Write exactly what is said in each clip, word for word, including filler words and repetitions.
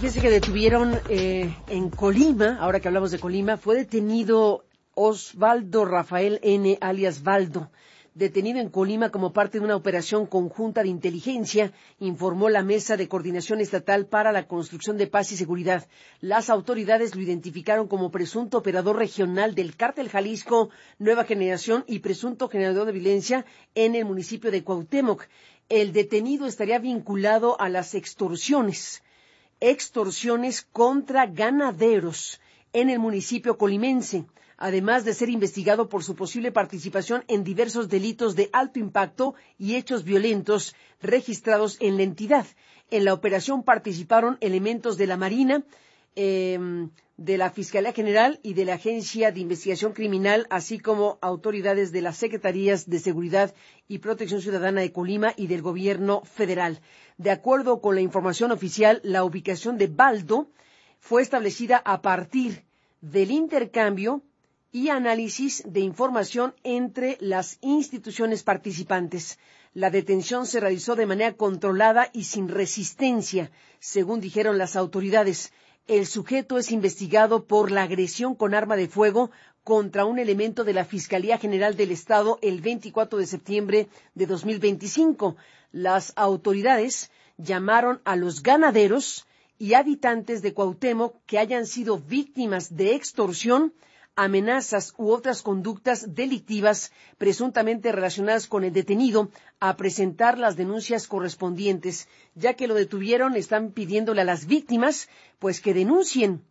Fíjese que detuvieron eh, en Colima, ahora que hablamos de Colima, fue detenido Osvaldo Rafael N., alias Valdo, detenido en Colima como parte de una operación conjunta de inteligencia, informó la Mesa de Coordinación Estatal para la Construcción de Paz y Seguridad. Las autoridades lo identificaron como presunto operador regional del Cártel Jalisco Nueva Generación y presunto generador de violencia en el municipio de Cuauhtémoc. El detenido estaría vinculado a las extorsiones, extorsiones contra ganaderos en el municipio colimense, además de ser investigado por su posible participación en diversos delitos de alto impacto y hechos violentos registrados en la entidad. En la operación participaron elementos de la Marina, eh, de la Fiscalía General y de la Agencia de Investigación Criminal, así como autoridades de las Secretarías de Seguridad y Protección Ciudadana de Colima y del Gobierno Federal. De acuerdo con la información oficial, la ubicación de Valdo fue establecida a partir del intercambio y análisis de información entre las instituciones participantes. La detención se realizó de manera controlada y sin resistencia, según dijeron las autoridades. El sujeto es investigado por la agresión con arma de fuego contra un elemento de la Fiscalía General del Estado el veinticuatro de septiembre de dos mil veinticinco. Las autoridades llamaron a los ganaderos y habitantes de Cuauhtémoc que hayan sido víctimas de extorsión, amenazas u otras conductas delictivas presuntamente relacionadas con el detenido a presentar las denuncias correspondientes. Ya que lo detuvieron, están pidiéndole a las víctimas pues que denuncien.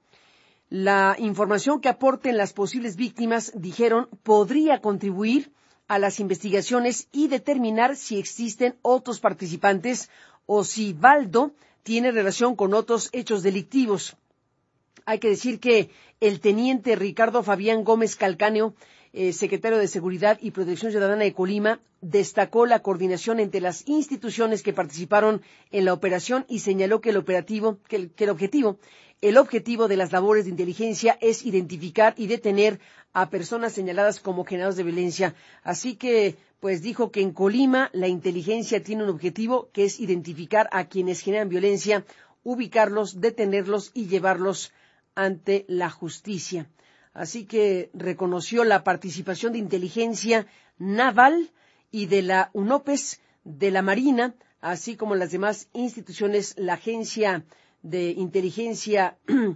La información que aporten las posibles víctimas, dijeron, podría contribuir a las investigaciones y determinar si existen otros participantes o si Valdo tiene relación con otros hechos delictivos. Hay que decir que el teniente Ricardo Fabián Gómez Calcáneo, eh, secretario de Seguridad y Protección Ciudadana de Colima, destacó la coordinación entre las instituciones que participaron en la operación y señaló que el operativo, que el, que el objetivo, el objetivo de las labores de inteligencia es identificar y detener a personas señaladas como generadores de violencia. Así que, pues dijo que en Colima la inteligencia tiene un objetivo que es identificar a quienes generan violencia, ubicarlos, detenerlos y llevarlos ante la justicia. Así que reconoció la participación de inteligencia naval y de la UNOPES, de la Marina, así como las demás instituciones, la Agencia de Inteligencia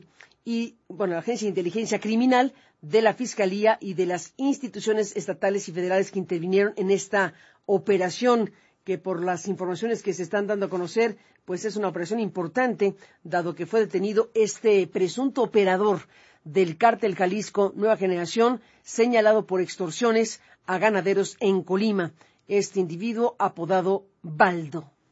y, bueno, la Agencia de Inteligencia Criminal, de la Fiscalía y de las instituciones estatales y federales que intervinieron en esta operación, que por las informaciones que se están dando a conocer, pues es una operación importante, dado que fue detenido este presunto operador del Cártel Jalisco Nueva Generación, señalado por extorsiones a ganaderos en Colima. Este individuo apodado Valdo.